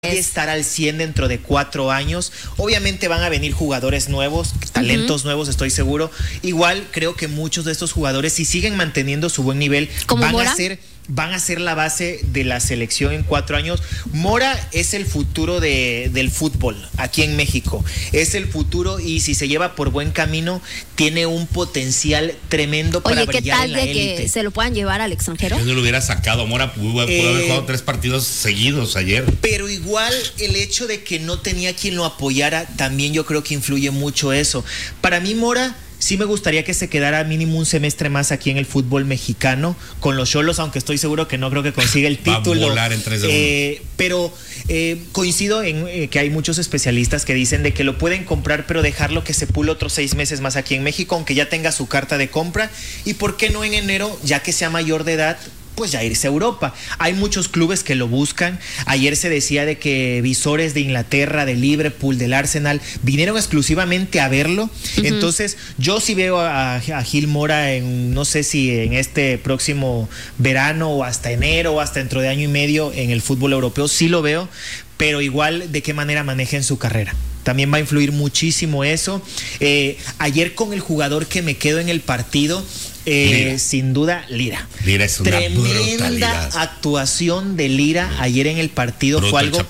estar al 100 dentro de 4 años. Obviamente van a venir jugadores nuevos, talentos nuevos, estoy seguro. Igual creo que muchos de estos jugadores, si siguen manteniendo su buen nivel, van a ser la base de la selección en 4 años. Mora es el futuro del fútbol aquí en México. Es el futuro, y si se lleva por buen camino, tiene un potencial tremendo para brillar en la élite. ¿Qué tal de que se lo puedan llevar al extranjero? Yo no lo hubiera sacado. Mora pudo haber jugado 3 partidos seguidos ayer. Pero igual el hecho de que no tenía quien lo apoyara, también yo creo que influye mucho eso. Para mí, Mora, sí me gustaría que se quedara mínimo un semestre más aquí en el fútbol mexicano con los Xolos, aunque estoy seguro que no creo que consiga el título. Va a volar en 3 de 1. Pero coincido en que hay muchos especialistas que dicen de que lo pueden comprar, pero dejarlo que se pule otros 6 meses más aquí en México, aunque ya tenga su carta de compra. Y por qué no en enero, ya que sea mayor de edad, pues ya irse a Europa. Hay muchos clubes que lo buscan. Ayer se decía de que visores de Inglaterra, de Liverpool, del Arsenal, vinieron exclusivamente a verlo. Entonces, yo sí veo a Gil Mora no sé si en este próximo verano o hasta enero o hasta dentro de año y medio en el fútbol europeo, sí lo veo, pero igual de qué manera manejen su carrera. También va a influir muchísimo eso. Ayer con el jugador que me quedo en el partido, sin duda, Lira. Lira es una tremenda brutalidad. Actuación de Lira ayer en el partido. Fue algo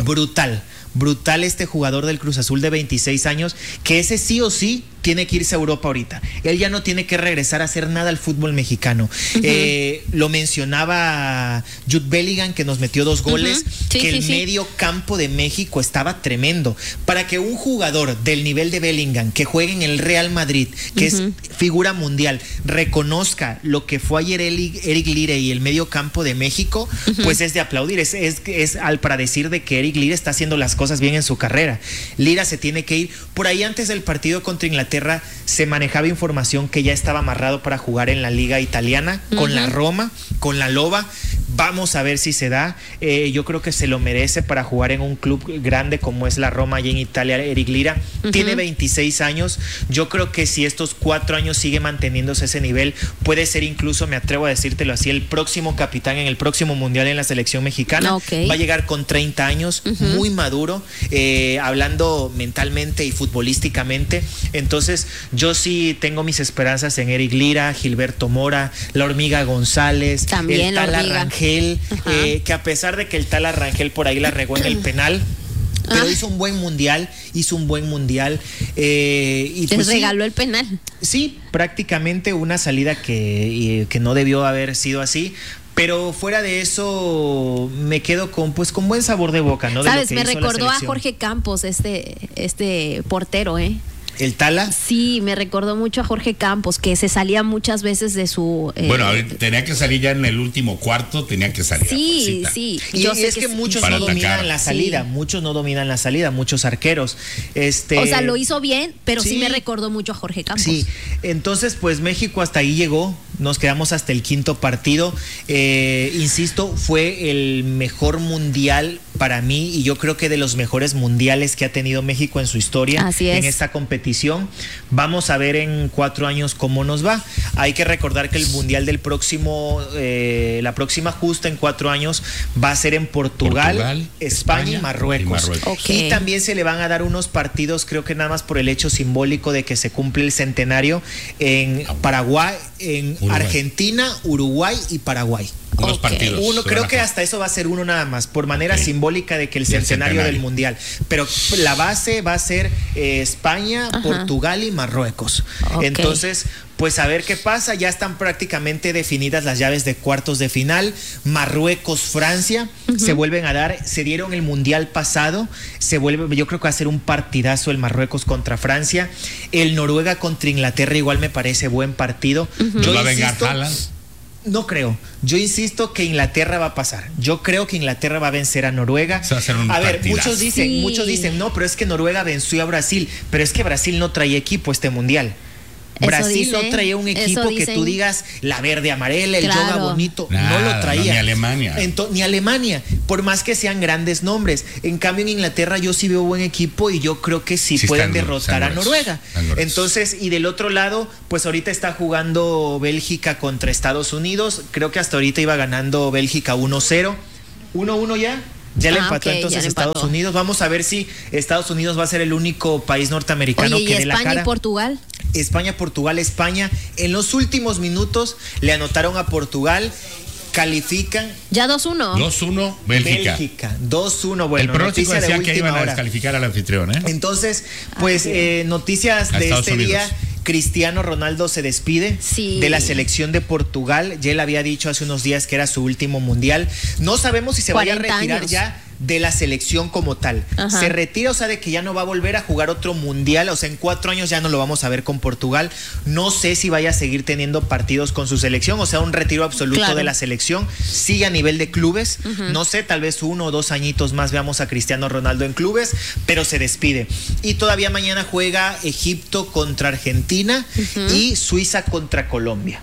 brutal este jugador del Cruz Azul de 26 años, que ese sí o sí tiene que irse a Europa ahorita. Él ya no tiene que regresar a hacer nada al fútbol mexicano. Lo mencionaba Jude Bellingham, que nos metió 2 goles, el medio campo de México estaba tremendo. Para que un jugador del nivel de Bellingham, que juegue en el Real Madrid, que es figura mundial, reconozca lo que fue ayer Eric Lira y el medio campo de México, pues es de aplaudir. Es para decir de que Eric Lira está haciendo las cosas bien en su carrera. Lira se tiene que ir. Por ahí antes del partido contra Inglaterra se manejaba información que ya estaba amarrado para jugar en la liga italiana con la Roma, con la Loba. Vamos a ver si se da. Yo creo que se lo merece para jugar en un club grande como es la Roma allí en Italia. Eric Lira tiene 26 años. Yo creo que si estos 4 años sigue manteniéndose ese nivel, puede ser incluso, me atrevo a decírtelo así, el próximo capitán en el próximo mundial en la selección mexicana. Va a llegar con 30 años, muy maduro, hablando mentalmente y futbolísticamente. Entonces yo sí tengo mis esperanzas en Eric Lira, Gilberto Mora, la Hormiga González, también el Tala Rangel, que a pesar de que el Tala Rangel por ahí la regó en el penal, pero hizo un buen mundial. Y pues regaló el penal. Sí, prácticamente una salida que no debió haber sido así. Pero fuera de eso, me quedo con buen sabor de boca, ¿no? ¿Sabes? Me recordó a Jorge Campos, este portero, ¿El Tala? Sí, me recordó mucho a Jorge Campos, que se salía muchas veces de su... Bueno, tenía que salir ya en el último cuarto, tenía que salir. Sí. Yo sé que muchos no dominan la salida, muchos arqueros. O sea, lo hizo bien, pero sí me recordó mucho a Jorge Campos. Sí, entonces pues México hasta ahí llegó, nos quedamos hasta el 5º partido. Insisto, fue el mejor mundial para mí, y yo creo que de los mejores mundiales que ha tenido México en su historia en esta competición. Vamos a ver en 4 años cómo nos va. Hay que recordar que el mundial del próximo, la próxima justa en 4 años va a ser en Portugal, España y Marruecos. Y también se le van a dar unos partidos, creo que nada más por el hecho simbólico de que se cumple el centenario, en Paraguay, en Argentina, Uruguay y Paraguay. Unos partidos. Creo que hasta eso va a ser uno nada más, por manera simbólica de que el centenario del mundial. Pero la base va a ser España, Portugal y Marruecos. Entonces, pues a ver qué pasa. Ya están prácticamente definidas las llaves de cuartos de final. Marruecos, Francia se vuelven a dar. Se dieron el mundial pasado. Yo creo que va a ser un partidazo el Marruecos contra Francia. El Noruega contra Inglaterra igual me parece buen partido. Yo va a vengar Haaland. No creo. Yo insisto que Inglaterra va a pasar. Yo creo que Inglaterra va a vencer a Noruega. A ver, muchos dicen, no, pero es que Noruega venció a Brasil. Pero es que Brasil no traía equipo este mundial. Brasil no traía un equipo que tú digas la verde amarela, el yoga bonito, no lo traía. Ni Alemania. Ni Alemania, por más que sean grandes nombres. En cambio en Inglaterra yo sí veo buen equipo y yo creo que sí pueden derrotar a Noruega. Entonces, y del otro lado, pues ahorita está jugando Bélgica contra Estados Unidos. Creo que hasta ahorita iba ganando Bélgica 1-0. 1-1 ya. Ya le empató entonces Estados Unidos. Vamos a ver si Estados Unidos va a ser el único país norteamericano que dé la cara. ¿España y Portugal? España. En los últimos minutos le anotaron a Portugal. Califican. Ya 2-1. 2-1, Bélgica. 2-1, bueno. El pronóstico decía que iban a descalificar al anfitrión, ¿eh? Entonces, pues, noticias de este Unidos. Día. Cristiano Ronaldo se despide de la selección de Portugal. Ya él había dicho hace unos días que era su último mundial. No sabemos si se vaya a retirar ya de la selección como tal. Ajá. Se retira, o sea, de que ya no va a volver a jugar otro mundial, o sea, en 4 años ya no lo vamos a ver con Portugal. No sé si vaya a seguir teniendo partidos con su selección, o sea, un retiro absoluto de la selección. Sigue a nivel de clubes, no sé, tal vez 1 o 2 añitos más veamos a Cristiano Ronaldo en clubes, pero se despide. Y todavía mañana juega Egipto contra Argentina y Suiza contra Colombia.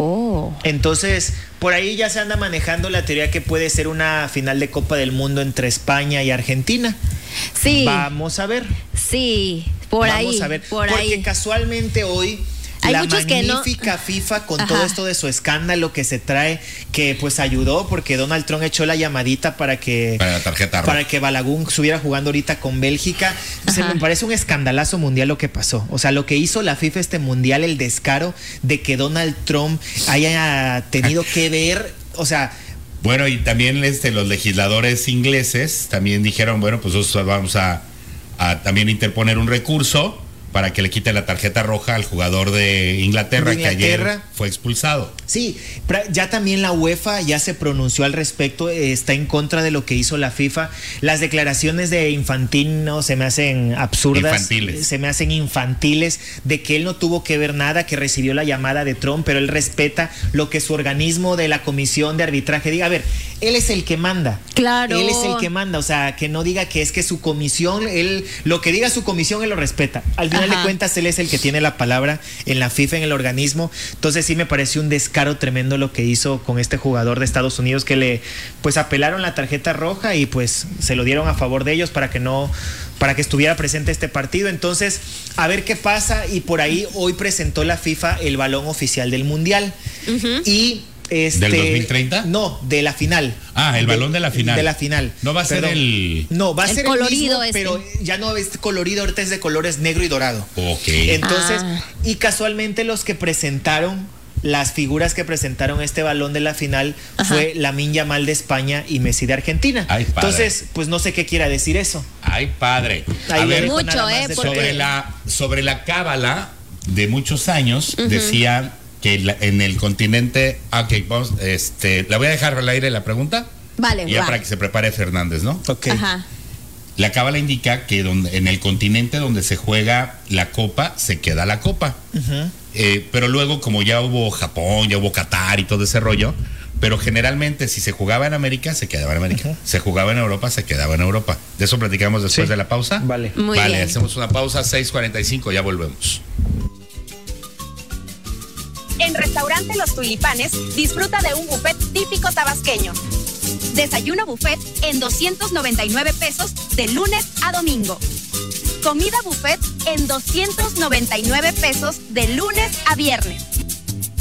Entonces, por ahí ya se anda manejando la teoría que puede ser una final de Copa del Mundo entre España y Argentina. Sí. Vamos a ver. Sí, vamos a ver. Porque casualmente hoy hay la magnífica FIFA con todo esto de su escándalo que se trae, que pues ayudó porque Donald Trump echó la llamadita para la tarjeta roja, para que Balagun estuviera jugando ahorita con Bélgica. Me parece un escandalazo mundial lo que pasó. O sea, lo que hizo la FIFA este mundial, el descaro de que Donald Trump haya tenido que ver, o sea. Bueno, y también los legisladores ingleses también dijeron, bueno, pues nosotros vamos a también interponer un recurso para que le quite la tarjeta roja al jugador de Inglaterra, que ayer fue expulsado. Sí, ya también la UEFA ya se pronunció al respecto, está en contra de lo que hizo la FIFA. Las declaraciones de Infantino se me hacen absurdas, se me hacen infantiles, de que él no tuvo que ver nada, que recibió la llamada de Trump, pero él respeta lo que su organismo de la comisión de arbitraje diga. A ver, él es el que manda. Claro. Él es el que manda, o sea, que no diga que es que su comisión, lo que diga su comisión, él lo respeta. Al final de cuentas, él es el que tiene la palabra en la FIFA, en el organismo. Entonces sí me pareció un descaro tremendo lo que hizo con este jugador de Estados Unidos, que le pues apelaron la tarjeta roja y pues se lo dieron a favor de ellos para que estuviera presente este partido. Entonces, a ver qué pasa. Y por ahí hoy presentó la FIFA el balón oficial del Mundial. Y ¿del 2030? No, de la final. El balón de la final. De la final. No va a ser el... No, va a ser colorido el mismo, pero ya no es colorido, ahorita es de colores negro y dorado. Ok. Entonces, y casualmente las figuras que presentaron este balón de la final fue Lamine Yamal de España y Messi de Argentina. Ay, entonces, pues no sé qué quiera decir eso. Ay, padre. A ver, mucho, sobre la cábala de muchos años, decía que en el continente... vamos, la voy a dejar al aire la pregunta. Vale, ya para que se prepare Fernández, ¿no? Ok. La cábala indica que en el continente donde se juega la copa, se queda la copa. Pero luego, como ya hubo Japón, ya hubo Qatar y todo ese rollo, pero generalmente si se jugaba en América, se quedaba en América. Se jugaba en Europa, se quedaba en Europa. De eso platicamos después de la pausa. Vale. Muy bien. Hacemos una pausa, 6:45, ya volvemos. En Restaurante Los Tulipanes, disfruta de un buffet típico tabasqueño. Desayuno buffet en 299 pesos de lunes a domingo. Comida buffet en 299 pesos de lunes a viernes.